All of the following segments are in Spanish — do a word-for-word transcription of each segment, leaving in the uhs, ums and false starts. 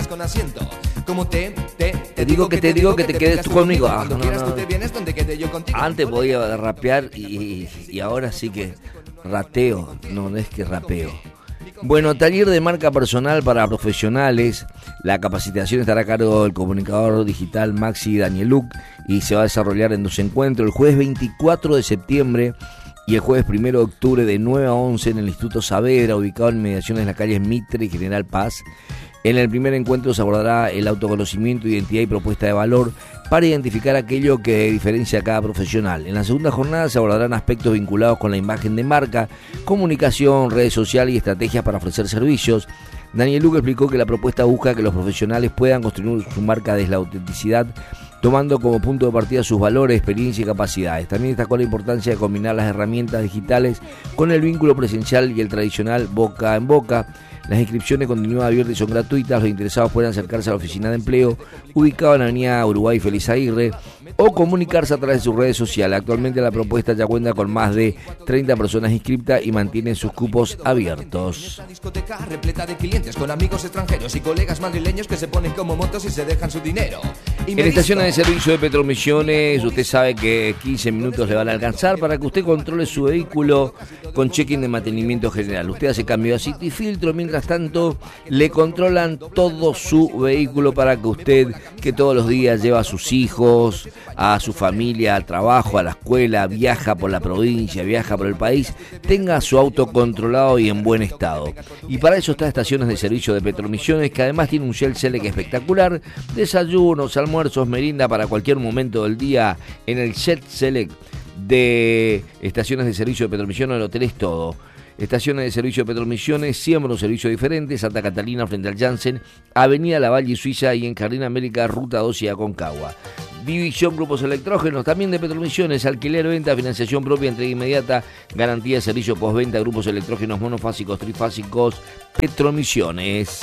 con asiento. Como te, te, te, te digo que te digo que te quedes tú conmigo. Ah, no, quieras, no. tú te vienes donde quede yo contigo. Antes podía rapear y, y ahora sí que rateo, no, no es que rapeo. Bueno, taller de marca personal para profesionales. La capacitación estará a cargo del comunicador digital Maxi Danieluk y se va a desarrollar en dos encuentros, el jueves veinticuatro de septiembre y el jueves primero de octubre de nueve a once en el Instituto Saavedra, ubicado en mediaciones en las calles Mitre y General Paz. En el primer encuentro se abordará el autoconocimiento, identidad y propuesta de valor para identificar aquello que diferencia a cada profesional. En la segunda jornada se abordarán aspectos vinculados con la imagen de marca, comunicación, redes sociales y estrategias para ofrecer servicios. Daniel Luque explicó que la propuesta busca que los profesionales puedan construir su marca desde la autenticidad, tomando como punto de partida sus valores, experiencia y capacidades. También destacó la importancia de combinar las herramientas digitales con el vínculo presencial y el tradicional boca en boca. Las inscripciones continúan abiertas y son gratuitas. Los interesados pueden acercarse a la oficina de empleo ubicada en la avenida Uruguay Félix Aguirre o comunicarse a través de sus redes sociales. Actualmente la propuesta ya cuenta con más de treinta personas inscriptas y mantienen sus cupos abiertos. Una discoteca repleta de clientes con amigos extranjeros y colegas madrileños que se ponen como motos y se dejan su dinero. Y en estaciones de servicio de Petromisiones, usted sabe que quince minutos le van a alcanzar para que usted controle su vehículo con check-in de mantenimiento general. Usted hace cambio de aceite y filtro, mientras tanto le controlan todo su vehículo para que usted, que todos los días lleva a sus hijos, a su familia, al trabajo, a la escuela, viaja por la provincia, viaja por el país, tenga su auto controlado y en buen estado. Y para eso está Estaciones de Servicio de Petromisiones, que además tiene un Shell Select espectacular, desayunos, almuerzos, merienda para cualquier momento del día en el Shell Select de Estaciones de Servicio de Petromisiones. El hotel es todo. Estaciones de Servicio de Petromisiones, siempre un servicio diferente. Santa Catalina frente al Janssen, Avenida Lavalle Suiza y en Jardín América, Ruta doce y Aconcagua. División Grupos Electrógenos, también de Petromisiones, alquiler, venta, financiación propia, entrega inmediata, garantía de servicio postventa, grupos electrógenos monofásicos, trifásicos, Petromisiones.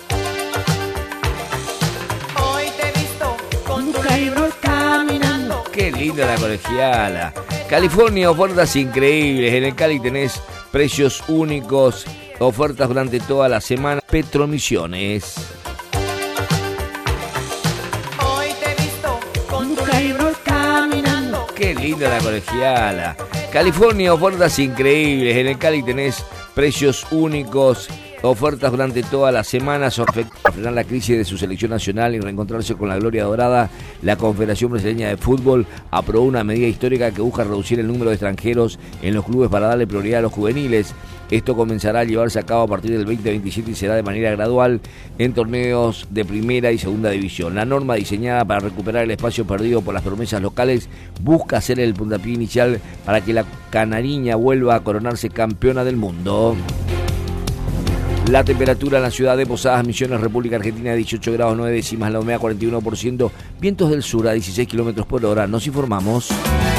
Hoy te he visto con tu libro caminando. Qué linda la colegiala. California, ofertas increíbles. En el Cali tenés precios únicos, ofertas durante toda la semana. Petromisiones. Hoy te he visto con tu libro caminando. Qué linda la colegiala. California, ofertas increíbles. En el Cali tenés precios únicos, ofertas durante toda la semana. Para frenar la crisis de su selección nacional y reencontrarse con la gloria dorada, la Confederación Brasileña de Fútbol aprobó una medida histórica que busca reducir el número de extranjeros en los clubes para darle prioridad a los juveniles. Esto comenzará a llevarse a cabo a partir del veinte veintisiete y será de manera gradual en torneos de primera y segunda división. La norma, diseñada para recuperar el espacio perdido por las promesas locales, busca ser el puntapié inicial para que la canariña vuelva a coronarse campeona del mundo. La temperatura en la ciudad de Posadas Misiones, República Argentina, dieciocho grados nueve décimas, la humedad cuarenta y uno por ciento, vientos del sur a dieciséis kilómetros por hora. Nos informamos.